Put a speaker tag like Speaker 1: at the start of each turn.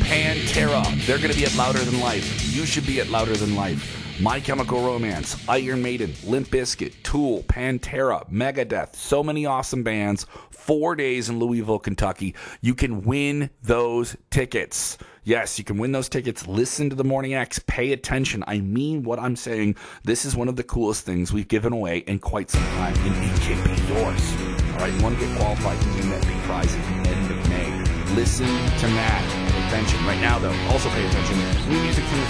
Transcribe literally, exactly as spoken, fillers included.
Speaker 1: Pantera, they're going to be at Louder Than Life. You should be at Louder Than Life. My Chemical Romance, Iron Maiden, Limp Bizkit, Tool, Pantera, Megadeth, so many awesome bands. Four days in Louisville, Kentucky. You can win those tickets. Yes, you can win those tickets. Listen to the Morning X. Pay attention. I mean what I'm saying. This is one of the coolest things we've given away in quite some time, and it can be yours. All right, you want to get qualified to win that big prize at the end of May. Listen to Matt. Pay attention. Right now, though, also pay attention. New music from the